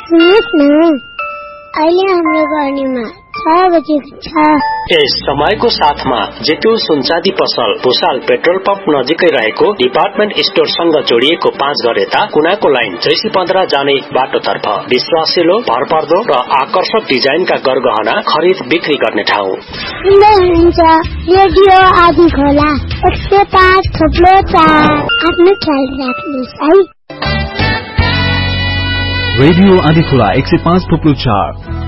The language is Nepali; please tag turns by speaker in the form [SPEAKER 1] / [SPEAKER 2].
[SPEAKER 1] सुन्नुहोस् न, अहिले हाम्रो गर्नेमा 6 बजेको छ।
[SPEAKER 2] यस समयको साथमा जेतु सुनचाँदी पसल भुसाल पेट्रोल पम्प नजिकै रहेको डिपार्टमेन्ट स्टोरसँग जोडिएको 5 घर यता कुनाको लाइन जैसी 15 जाने बाटोतर्फ विश्वासिलो, भरपर्दो र आकर्षक डिजाइनका गरगहना खरिद बिक्री गर्ने ठाउँ।
[SPEAKER 1] सुन्दै हुनुहुन्छ रेडियो आदि खोला 105.4। आफ्नो ख्याल राख्नुहोस् है।
[SPEAKER 3] रेडियो आदि खोला 105.4